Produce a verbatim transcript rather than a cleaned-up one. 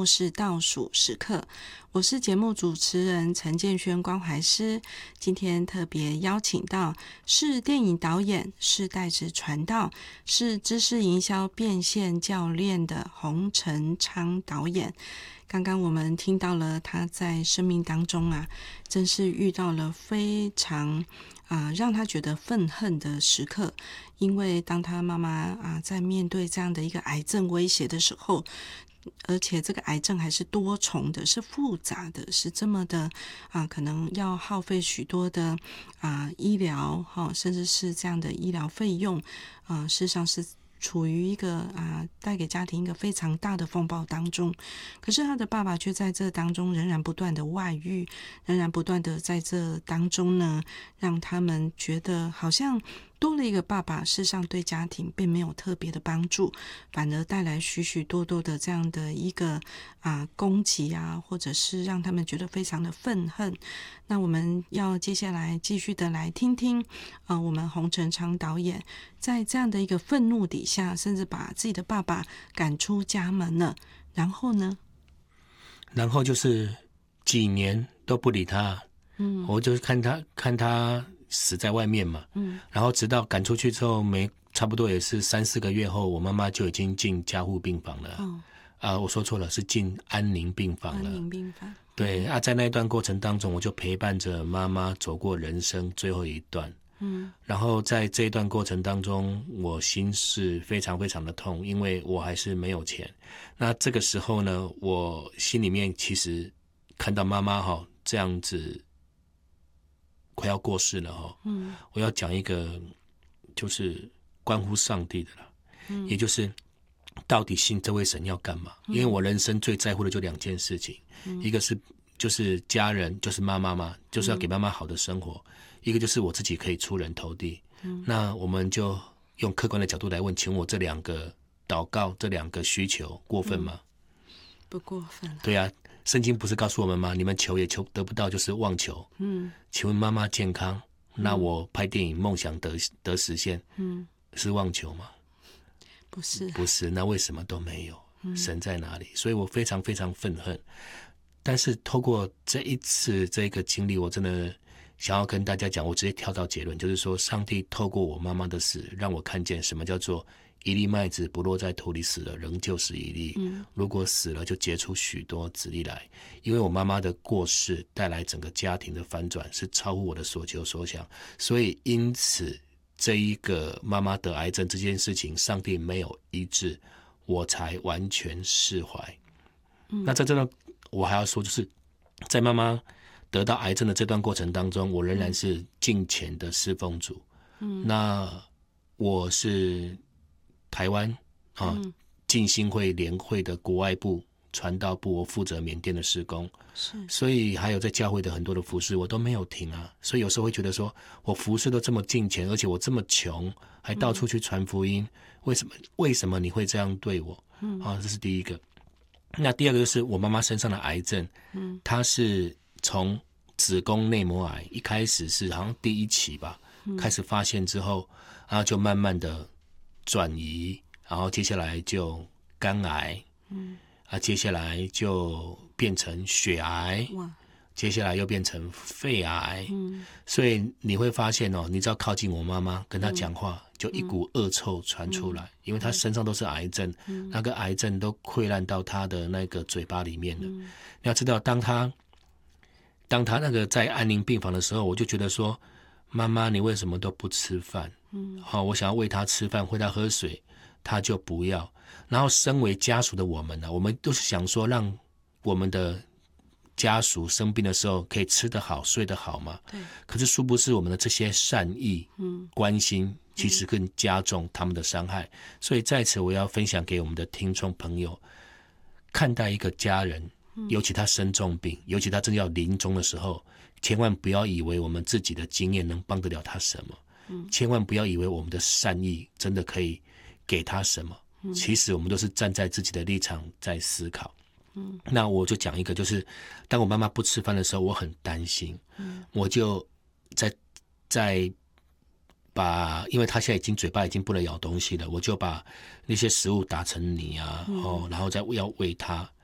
目是倒数时刻，我是节目主持人陈建轩关怀师。今天特别邀请到是电影导演，是代职传道，是知识营销变现教练的洪承昌导演。刚刚我们听到了他在生命当中啊，真是遇到了非常啊、呃、让他觉得愤恨的时刻，因为当他妈妈啊在面对这样的一个癌症威胁的时候，而且这个癌症还是多重的，是复杂的，是这么的啊，可能要耗费许多的啊医疗哈、哦，甚至是这样的医疗费用啊，事实上是处于一个啊带给家庭一个非常大的风暴当中。可是他的爸爸却在这当中仍然不断的外遇，仍然不断的在这当中呢，让他们觉得好像多了一个爸爸，事实上对家庭并没有特别的帮助，反而带来许许多多的这样的一个啊攻击啊，或者是让他们觉得非常的愤恨。那我们要接下来继续的来听听呃，我们洪承昌导演在这样的一个愤怒底下，甚至把自己的爸爸赶出家门了，然后呢？ 然后就是几年都不理他，嗯，我就看他看他死在外面嘛，嗯，然后直到赶出去之后，没差不多也是三四个月后，我妈妈就已经进加护病房了。哦，啊，我说错了，是进安宁病房了。安宁病房。 对啊，在那一段过程当中，我就陪伴着妈妈走过人生最后一段。嗯，然后在这一段过程当中，我心是非常非常的痛，因为我还是没有钱。那这个时候呢，我心里面其实看到妈妈哈这样子快要过世了哈，嗯，我要讲一个就是关乎上帝的了，嗯，也就是到底信这位神要干嘛？因为我人生最在乎的就两件事情，嗯，一个是就是家人，就是妈妈嘛，就是要给妈妈好的生活。一个就是我自己可以出人头地，嗯，那我们就用客观的角度来问，请我这两个祷告这两个需求过分吗？ 嗯，不过分了。 对啊，圣经不是告诉我们吗？你们求也求得不到，就是妄求。嗯，请问妈妈健康，那我拍电影梦想得得实现，嗯，是妄求吗？ 不是， 不是，那为什么都没有？嗯，神在哪里？所以我非常非常愤恨。但是透过这一次这个经历，我真的想要跟大家讲，我直接跳到结论，就是说上帝透过我妈妈的死，让我看见什么叫做一粒麦子不落在土里死了，仍旧是一粒，嗯，如果死了就结出许多子粒来。因为我妈妈的过世带来整个家庭的翻转，是超乎我的所求所想，所以因此这一个妈妈得癌症这件事情，上帝没有医治，我才完全释怀。嗯，那在这段我还要说，就是在妈妈得到癌症的这段过程当中，我仍然是敬虔的侍奉主。嗯，那我是台湾啊浸信会联会的国外部传道部，我负责缅甸的事工，是，所以还有在教会的很多的服事我都没有停啊。所以有时候会觉得说，我服事都这么敬虔，而且我这么穷，还到处去传福音，嗯，为什么为什么你会这样对我？嗯，啊，这是第一个。那第二个就是我妈妈身上的癌症，嗯，她是从子宫内膜癌一开始是好像第一期吧，嗯，开始发现之后，然后就慢慢的转移，然后接下来就肝癌，嗯，啊，接下来就变成血癌，哇，接下来又变成肺癌，嗯，所以你会发现哦，你只要靠近我妈妈，跟她讲话，嗯，就一股恶臭传出来，嗯，因为她身上都是癌症，嗯，那个癌症都溃烂到她的那个嘴巴里面了。嗯，你要知道，当她当她那个在安宁病房的时候，我就觉得说，妈妈，你为什么都不吃饭？嗯，好，我想要喂她吃饭，喂她喝水，她就不要。然后，身为家属的我们呢，我们都是想说，让我们的家属生病的时候可以吃得好睡得好嘛，对。可是殊不知我们的这些善意、嗯、关心其实更加重他们的伤害，嗯，所以在此我要分享给我们的听众朋友，看待一个家人，嗯，尤其他生重病，尤其他正要临终的时候，千万不要以为我们自己的经验能帮得了他什么，嗯，千万不要以为我们的善意真的可以给他什么，嗯，其实我们都是站在自己的立场在思考。嗯，那我就讲一个，就是当我妈妈不吃饭的时候，我很担心，嗯，我就在在把，因为她现在已经嘴巴已经不能咬东西了，我就把那些食物打成泥啊，嗯，哦，然后再要喂她，